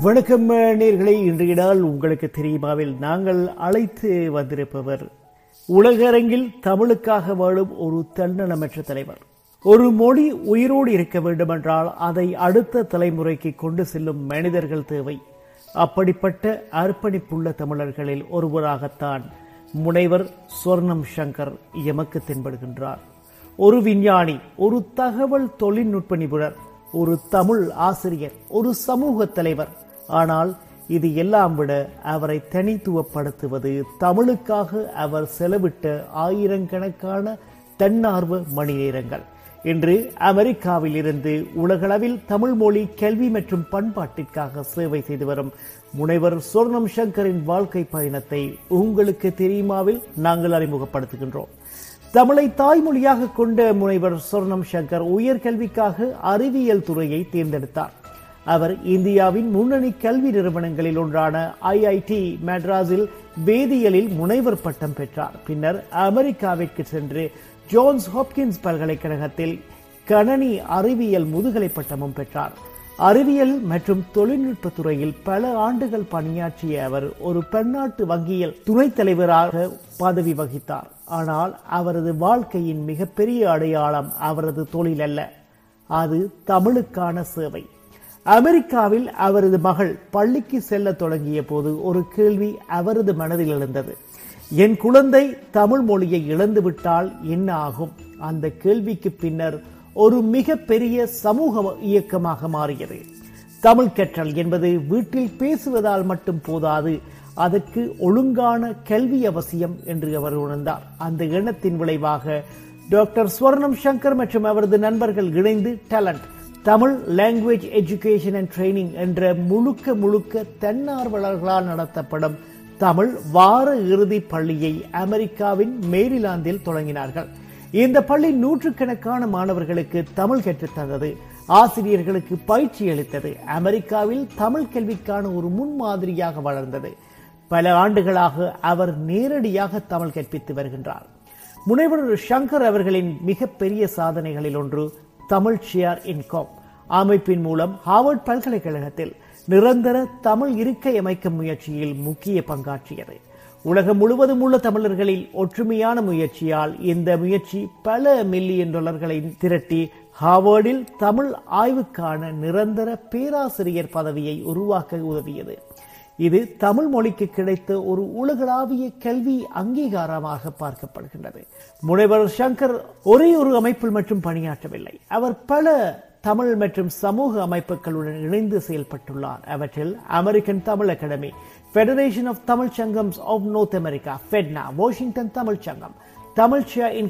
வணக்கம் நேயர்களே, இன்றைய நாள் உங்களுக்கு தெரியுமாவில் நாங்கள் அழைத்து வந்திருப்பவர் உலகரங்கில் தமிழுக்காக வாழும் ஒரு தன்னலமற்ற தலைவர். ஒரு மொழி உயிரோடு இருக்க வேண்டுமென்றால் அதை அடுத்த தலைமுறைக்கு கொண்டு செல்லும் மனிதர்கள் தேவை. அப்படிப்பட்ட அர்ப்பணிப்புள்ள தமிழர்களில் ஒருவராகத்தான் முனைவர் சொர்ணம் சங்கர் எமக்கு தென்படுகின்றார். ஒரு விஞ்ஞானி, ஒரு தகவல் தொழில்நுட்ப நிபுணர், ஒரு தமிழ் ஆசிரியர், ஒரு சமூக தலைவர். ஆனால் இது எல்லாம் விட அவரை தனித்துவப்படுத்துவது தமிழுக்காக அவர் செலவிட்ட ஆயிரக்கணக்கான தன்னார்வ மணி நேரங்கள். இன்று அமெரிக்காவில் இருந்து உலகளவில் தமிழ் மொழி கல்வி மற்றும் பண்பாட்டிற்காக சேவை செய்து வரும் முனைவர் சொர்ணம் சங்கரின் வாழ்க்கை பயணத்தை உங்களுக்கு தெரியுமாவில் நாங்கள் அறிமுகப்படுத்துகின்றோம். தமிழை தாய்மொழியாக கொண்ட முனைவர் சொர்ணம் சங்கர் உயர்கல்விக்காக அறிவியல் துறையை தேர்ந்தெடுத்தார். அவர் இந்தியாவின் முன்னணி கல்வி நிறுவனங்களில் ஒன்றான IIT மெட்ராஸில் வேதியியலில் முனைவர் பட்டம் பெற்றார். பின்னர் அமெரிக்காவிற்கு சென்று ஜான்ஸ் ஹாப்கின்ஸ் பல்கலைக்கழகத்தில் கணனி அறிவியல் முதுகலை பட்டமும் பெற்றார். அறிவியல் மற்றும் தொழில்நுட்ப துறையில் பல ஆண்டுகள் பணியாற்றிய அவர் ஒரு பன்னாட்டு வங்கியில் துணைத் தலைவராக பதவி வகித்தார். ஆனால் அவரது வாழ்க்கையின் மிகப்பெரிய அடையாளம் அவரது தொழில் அல்ல, அது தமிழுக்கான சேவை. அமெரிக்காவில் அவரது மகள் பள்ளிக்கு செல்ல தொடங்கிய போது ஒரு கேள்வி அவரது மனதில் எழுந்தது. என் குழந்தை தமிழ் மொழியை இழந்துவிட்டால் என்ன ஆகும்? அந்த கேள்விக்கு பின்னர் ஒரு மிக பெரிய சமூக இயக்கமாக மாறியது. தமிழ் கற்றல் என்பது வீட்டில் பேசுவதால் மட்டும் போதாது, அதற்கு ஒழுங்கான கல்வி அவசியம் என்று அவர் உணர்ந்தார். அந்த எண்ணத்தின் விளைவாக டாக்டர் சொர்ணம் சங்கர் மற்றும் அவரது நண்பர்கள் இணைந்து talent Tamil language education and training என்ற முழுக்க தன்னார்வலர்களால் நடத்தப்படும் தமிழ் வார இறுதி பள்ளியை அமெரிக்காவின் மேரிலாந்தில் தொடங்கினார்கள். இந்த பள்ளி நூற்றுக்கணக்கான மாணவர்களுக்கு தமிழ் கற்றுத் தந்தது, ஆசிரியர்களுக்கு பயிற்சி அளித்தது, அமெரிக்காவில் தமிழ் கல்விக்கான ஒரு முன்மாதிரியாக வளர்ந்தது. பல ஆண்டுகளாக அவர் நேரடியாக தமிழ் கற்பித்து வருகின்றார். முனைவர் சங்கர் அவர்களின் மிகப்பெரிய சாதனைகளில் ஒன்று தமிழ் ஷேர் இன்கம் அமைப்பின் மூலம் ஹார்வர்ட் பல்கலைக்கழகத்தில் நிரந்தர தமிழ் இருக்கை அமைக்கும் முயற்சியில் முக்கிய பங்காற்றியது. உலகம் முழுவதும் உள்ள தமிழர்களில் ஒற்றுமையான முயற்சியால் இந்த முயற்சி பல மில்லியன் டாலர்களை திரட்டி ஹார்வர்டில் தமிழ் ஆய்வுக்கான நிரந்தர பேராசிரியர் பதவியை உருவாக்க உதவியது. இது தமிழ் மொழிக்கு கிடைத்த ஒரு உலகளாவிய கல்வி அங்கீகாரமாக பார்க்கப்படுகின்றது. முனைவர் சங்கர் ஒரே ஒரு அமைப்பில் மட்டும் பணியாற்றவில்லை, அவர் பல தமிழ் மற்றும் சமூக அமைப்புகளுடன் இணைந்து செயல்பட்டுள்ளார். அவற்றில் American Tamil academy, federation of Tamil Sangams of north America, FeTNA, Washington Tamil சங்கம், தமிழ் ஷேர்